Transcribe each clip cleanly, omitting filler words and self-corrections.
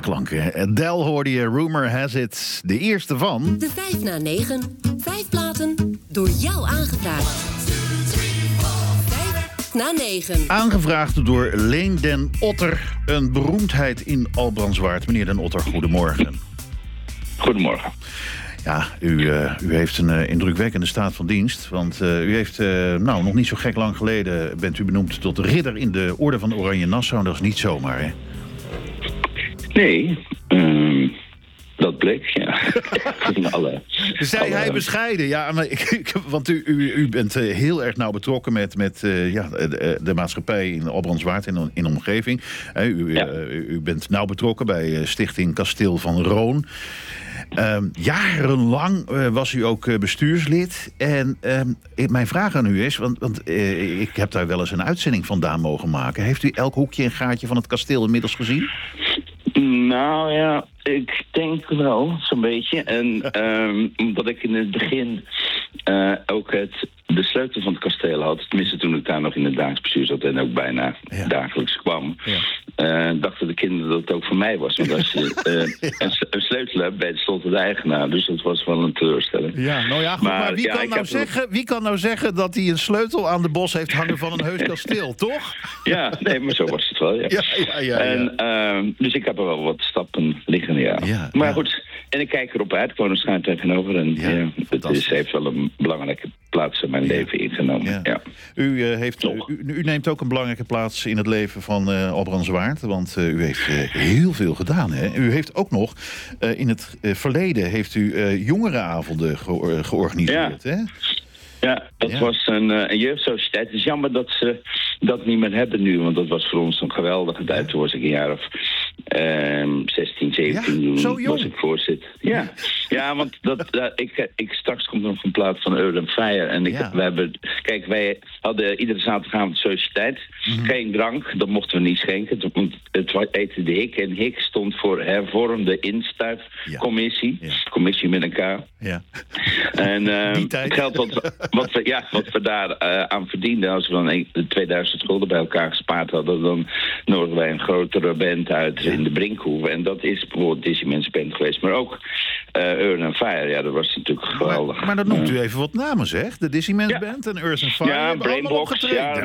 klanken. Adele hoorde je, Rumor Has It. De eerste van... De 5 na 9. 5 platen door jou aangevraagd. 5 na 9. Aangevraagd door Leen den Otter. Een beroemdheid in Albrandswaard. Meneer den Otter, goedemorgen. Goedemorgen. Ja, u heeft een indrukwekkende staat van dienst. Want u heeft, nog niet zo gek lang geleden... bent u benoemd tot ridder in de Orde van Oranje Nassau. Dat is niet zomaar, hè? Nee, dat bleek, ja. Zei hij bescheiden? Ja, maar want u bent heel erg nauw betrokken met de maatschappij in Albrandswaard en in de omgeving. U bent nauw betrokken bij Stichting Kasteel van Roon. Jarenlang was u ook bestuurslid. En mijn vraag aan u is, want ik heb daar wel eens een uitzending vandaan mogen maken. Heeft u elk hoekje en gaatje van het kasteel inmiddels gezien? Nou ja, ik denk wel, zo'n beetje. En omdat ik in het begin ook de sleutel van het kasteel had... tenminste toen ik daar nog in het dagelijks bestuur zat... en ook bijna dagelijks kwam... dachten de kinderen dat het ook voor mij was. Want als je een sleutel hebt bij het slot de eigenaar... dus dat was wel een teleurstelling. Ja, nou ja, goed, maar wie kan nou zeggen dat hij een sleutel aan de bos heeft hangen van een heus kasteel, toch? Ja, nee, maar zo was het wel, ja. En, dus ik heb er wel wat stappen liggen, ja. Maar goed, en ik kijk erop uit, ik woon er schuin tegenover... en het heeft wel een belangrijke plaats in mijn leven ingenomen. Ja. U neemt ook een belangrijke plaats in het leven van Albrandswaard, want u heeft heel veel gedaan. Hè? U heeft ook nog in het verleden heeft u jongerenavonden georganiseerd. Hè? Ja, dat was een jeugdsociëteit. Het is jammer dat ze dat niet meer hebben nu, want dat was voor ons een geweldige tijd. Toen was ik een jaar of 16, 17, toen was ik voorzitter. Ja, want ik straks komt er nog een plaat van Earth and Fire. En wij hadden iedere zaterdagavond sociëteit. Geen drank, dat mochten we niet schenken. Want het heette de Hik. En Hik stond voor hervormde instuifcommissie. Commissie met een K. Ja. En het geld wat we daar aan verdienden, als we dan 2000 schulden bij elkaar gespaard hadden, dan nodigen wij een grotere band uit in de Brinkhoeve. En dat is bijvoorbeeld Dizzy Men's Band geweest. Maar ook Earth and Fire, ja, dat was natuurlijk geweldig. Maar dan noemt u even wat namen, zeg. De Dizzy Men's Band en Earth and Fire. Ja, Brainbox.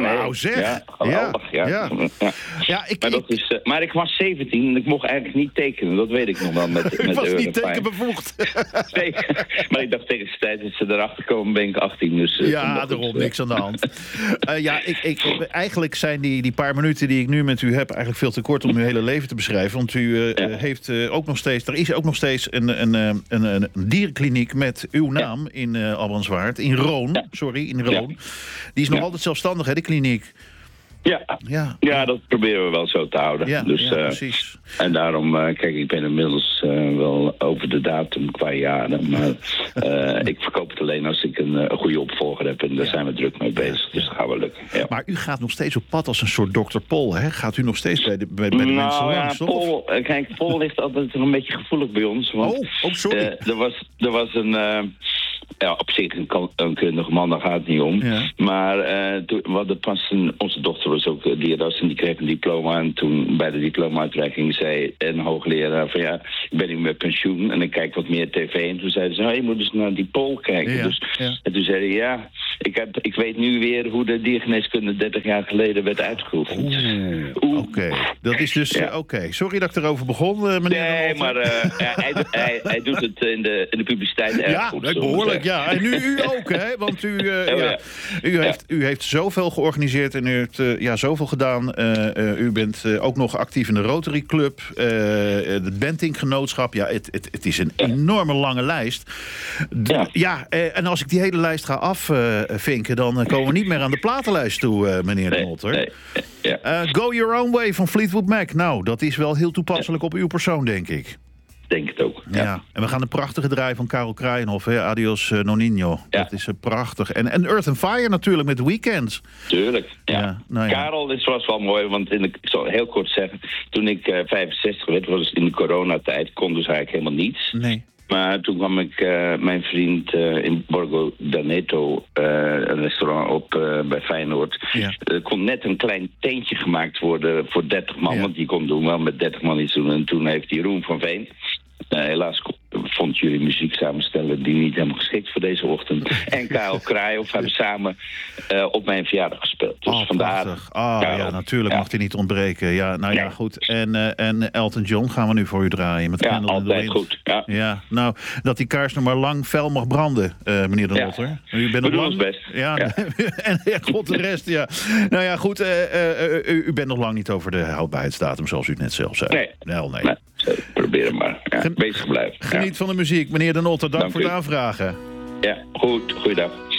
Maar ik was 17 en ik mocht eigenlijk niet tekenen. Dat weet ik nog wel met u was Earth niet tekenbevoegd. Nee, maar ik dacht tegen de tijd dat ze erachter komen, ben ik 18. Dus, daarom, niks aan de hand. Eigenlijk zijn die paar minuten die ik nu met u heb eigenlijk veel te kort om uw hele leven te beschrijven. Want u heeft ook nog steeds, er is ook nog steeds een dierenkliniek met uw naam in Albrandswaard. In Roon, in Roon. Die is nog altijd zelfstandig, hè, de kliniek. Ja, dat proberen we wel zo te houden. Ja, dus, precies. En daarom, kijk, ik ben inmiddels wel over de datum qua jaren. Maar ik verkoop het alleen als ik een goede opvolger heb. En daar zijn we druk mee bezig. Dus dat gaat wel lukken. Ja. Maar u gaat nog steeds op pad als een soort Dr. Pol, hè? Gaat u nog steeds bij de mensen langs, toch? Pol ligt altijd een beetje gevoelig bij ons. Want, sorry. Er was een... op zich een kundige man, daar gaat het niet om. Ja. Maar we hadden pas onze dochter was ook dierenarts en die kreeg een diploma. En toen bij de diploma-uitreiking zei een hoogleraar van ik ben nu met pensioen en ik kijk wat meer tv. En toen zeiden ze, je moet dus naar die Pol kijken. En toen zei hij, ik weet nu weer hoe de diergeneeskunde 30 jaar geleden werd uitgeoefend. Oké, dat is dus... Oké. Sorry dat ik erover begon, meneer. Nee, maar hij doet het in de publiciteit erg goed. Ja, behoorlijk. Ja, en nu u ook, hè? Want u heeft zoveel georganiseerd en u heeft zoveel gedaan. U bent ook nog actief in de Rotary Club, het Benting-genootschap. Ja, het is een enorme lange lijst. En als ik die hele lijst ga afvinken, dan komen we niet meer aan de platenlijst toe, meneer de Otter. Go Your Own Way van Fleetwood Mac. Nou, dat is wel heel toepasselijk op uw persoon, denk ik. Denk het ook. Ja, en we gaan de prachtige draai van Karel Kraaienhof, hè? Adios Nonino. Ja. Dat is prachtig. En Earth and Fire natuurlijk met Weekends. Tuurlijk, Karel, dit was wel mooi, want ik zal heel kort zeggen, toen ik 65 werd, was het in de coronatijd, kon dus eigenlijk helemaal niets. Nee. Maar toen kwam ik mijn vriend in Borgo d'Aneto, een restaurant op bij Feyenoord. Ja. Er kon net een klein tentje gemaakt worden voor 30 man. Want die kon doen wel met 30 man iets doen. En toen heeft Jeroen van Veen... helaas vond jullie muziek samenstellen die niet helemaal geschikt voor deze ochtend. En Karel Kraaihoff hebben samen op mijn verjaardag gespeeld. Dus vandaar... ja, natuurlijk mag die niet ontbreken. Ja, nou ja, goed. En Elton John gaan we nu voor u draaien. Met altijd goed. Ja, nou, dat die kaars nog maar lang fel mag branden, meneer de Notter. U bent nog lang... best. Ja, en god, de rest, ja. Nou ja, goed, u bent nog lang niet over de houdbaarheidsdatum, zoals u net zelf zei. Nee. Probeer maar. Bezig blijven. Geniet van de muziek. Meneer de Notter, dank voor het aanvragen. Ja, goed. Goeiedag.